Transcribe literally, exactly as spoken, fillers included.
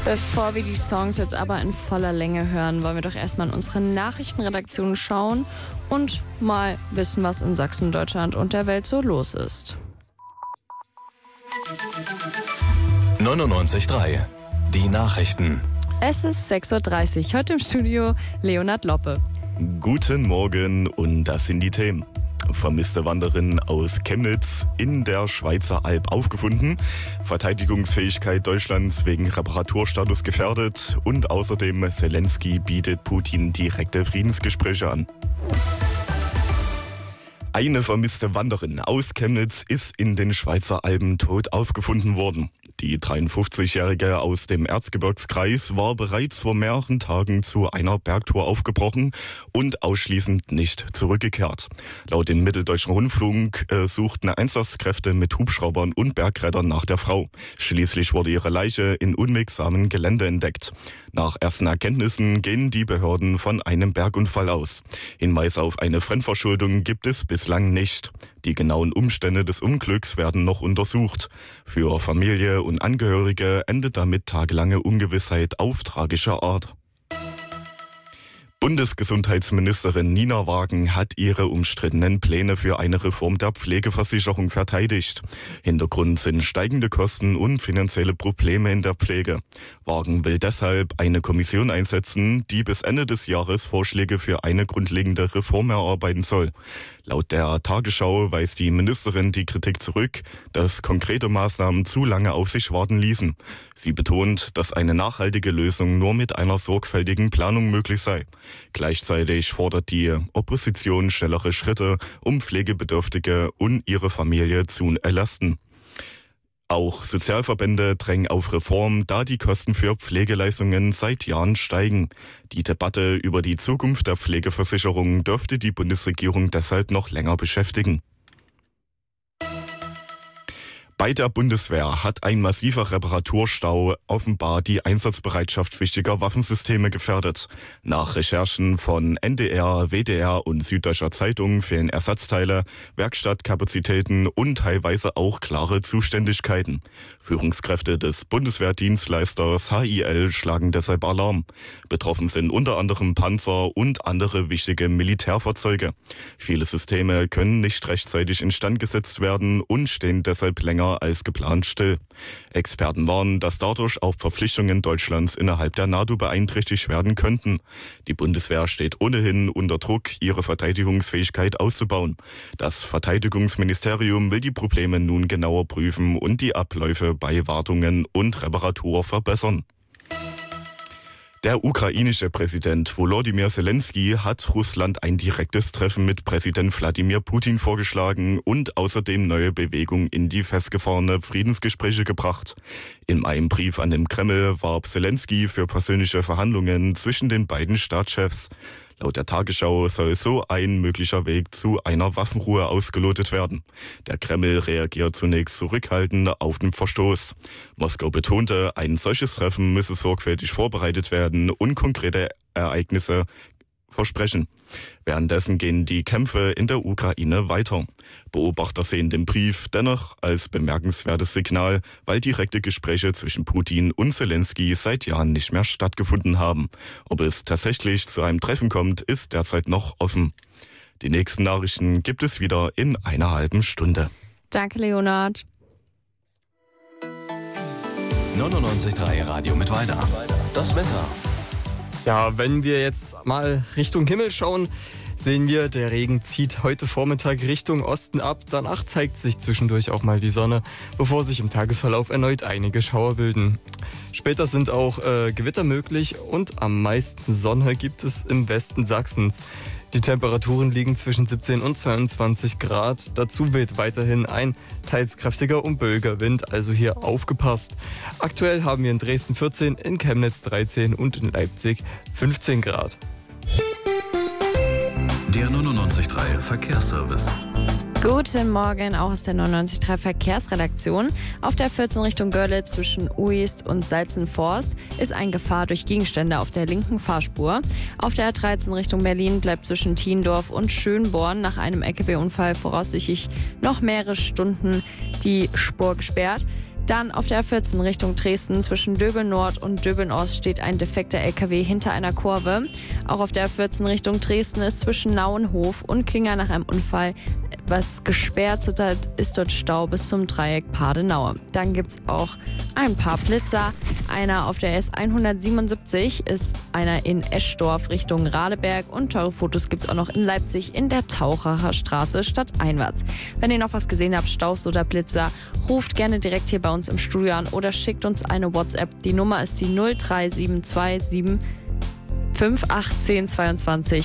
Bevor wir die Songs jetzt aber in voller Länge hören, wollen wir doch erstmal in unsere Nachrichtenredaktion schauen und mal wissen, was in Sachsen, Deutschland und der Welt so los ist. neunundneunzig Komma drei. Die Nachrichten. Es ist sechs Uhr dreißig, heute im Studio Leonhard Loppe. Guten Morgen und das sind die Themen. Vermisste Wanderin aus Chemnitz in der Schweizer Alb aufgefunden, Verteidigungsfähigkeit Deutschlands wegen Reparaturstatus gefährdet und außerdem Zelensky bietet Putin direkte Friedensgespräche an. Eine vermisste Wanderin aus Chemnitz ist in den Schweizer Alpen tot aufgefunden worden. Die dreiundfünfzigjährige aus dem Erzgebirgskreis war bereits vor mehreren Tagen zu einer Bergtour aufgebrochen und ausschließend nicht zurückgekehrt. Laut dem Mitteldeutschen Rundfunk äh, suchten Einsatzkräfte mit Hubschraubern und Bergrettern nach der Frau. Schließlich wurde ihre Leiche in unwegsamem Gelände entdeckt. Nach ersten Erkenntnissen gehen die Behörden von einem Bergunfall aus. Hinweise auf eine Fremdverschuldung gibt es bislang nicht. Die genauen Umstände des Unglücks werden noch untersucht. Für Familie und Angehörige endet damit tagelange Ungewissheit auf tragischer Art. Bundesgesundheitsministerin Nina Wagen hat ihre umstrittenen Pläne für eine Reform der Pflegeversicherung verteidigt. Hintergrund sind steigende Kosten und finanzielle Probleme in der Pflege. Wagen will deshalb eine Kommission einsetzen, die bis Ende des Jahres Vorschläge für eine grundlegende Reform erarbeiten soll. Laut der Tagesschau weist die Ministerin die Kritik zurück, dass konkrete Maßnahmen zu lange auf sich warten ließen. Sie betont, dass eine nachhaltige Lösung nur mit einer sorgfältigen Planung möglich sei. Gleichzeitig fordert die Opposition schnellere Schritte, um Pflegebedürftige und ihre Familie zu entlasten. Auch Sozialverbände drängen auf Reform, da die Kosten für Pflegeleistungen seit Jahren steigen. Die Debatte über die Zukunft der Pflegeversicherung dürfte die Bundesregierung deshalb noch länger beschäftigen. Bei der Bundeswehr hat ein massiver Reparaturstau offenbar die Einsatzbereitschaft wichtiger Waffensysteme gefährdet. Nach Recherchen von N D R, W D R und Süddeutscher Zeitung fehlen Ersatzteile, Werkstattkapazitäten und teilweise auch klare Zuständigkeiten. Führungskräfte des Bundeswehrdienstleisters H I L schlagen deshalb Alarm. Betroffen sind unter anderem Panzer und andere wichtige Militärfahrzeuge. Viele Systeme können nicht rechtzeitig instand gesetzt werden und stehen deshalb länger als geplant still. Experten warnen, dass dadurch auch Verpflichtungen Deutschlands innerhalb der NATO beeinträchtigt werden könnten. Die Bundeswehr steht ohnehin unter Druck, ihre Verteidigungsfähigkeit auszubauen. Das Verteidigungsministerium will die Probleme nun genauer prüfen und die Abläufe bei Wartungen und Reparatur verbessern. Der ukrainische Präsident Volodymyr Zelensky hat Russland ein direktes Treffen mit Präsident Wladimir Putin vorgeschlagen und außerdem neue Bewegung in die festgefahrene Friedensgespräche gebracht. In einem Brief an den Kreml warb Zelensky für persönliche Verhandlungen zwischen den beiden Staatschefs. Laut der Tagesschau soll so ein möglicher Weg zu einer Waffenruhe ausgelotet werden. Der Kreml reagiert zunächst zurückhaltend auf den Verstoß. Moskau betonte, ein solches Treffen müsse sorgfältig vorbereitet werden und konkrete Ereignisse versprechen. Währenddessen gehen die Kämpfe in der Ukraine weiter. Beobachter sehen den Brief dennoch als bemerkenswertes Signal, weil direkte Gespräche zwischen Putin und Zelensky seit Jahren nicht mehr stattgefunden haben. Ob es tatsächlich zu einem Treffen kommt, ist derzeit noch offen. Die nächsten Nachrichten gibt es wieder in einer halben Stunde. Danke, Leonhard. neunundneunzig Komma drei Radio mit Weiter. Das Wetter. Ja, wenn wir jetzt mal Richtung Himmel schauen, sehen wir, der Regen zieht heute Vormittag Richtung Osten ab. Danach zeigt sich zwischendurch auch mal die Sonne, bevor sich im Tagesverlauf erneut einige Schauer bilden. Später sind auch äh, Gewitter möglich und am meisten Sonne gibt es im Westen Sachsens. Die Temperaturen liegen zwischen siebzehn und zweiundzwanzig Grad. Dazu weht weiterhin ein teils kräftiger und böiger Wind, also hier aufgepasst. Aktuell haben wir in Dresden vierzehn, in Chemnitz dreizehn und in Leipzig fünfzehn Grad. Der neunundneunzig Komma drei Verkehrsservice. Guten Morgen, auch aus der neunundneunzig Komma drei Verkehrsredaktion. Auf der vierzehn Richtung Görlitz zwischen Uist und Salzenforst ist eine Gefahr durch Gegenstände auf der linken Fahrspur. Auf der dreizehn Richtung Berlin bleibt zwischen Thiendorf und Schönborn nach einem L K W-Unfall voraussichtlich noch mehrere Stunden die Spur gesperrt. Dann auf der A vierzehn Richtung Dresden zwischen Döbeln Nord und Döbeln Ost steht ein defekter L K W hinter einer Kurve. Auch auf der A vierzehn Richtung Dresden ist zwischen Nauenhof und Klinger nach einem Unfall etwas gesperrt. Zurzeit ist dort Stau bis zum Dreieck Padenaue. Dann gibt es auch ein paar Blitzer. Einer auf der S hundertsiebenundsiebzig ist einer in Eschdorf Richtung Radeberg und teure Fotos gibt es auch noch in Leipzig in der Tauchacher Straße stadteinwärts. Wenn ihr noch was gesehen habt, Staus oder Blitzer, ruft gerne direkt hier bei uns im Studio an oder schickt uns eine WhatsApp. Die Nummer ist die null drei sieben zwei sieben fünf acht eins null zwei zwei.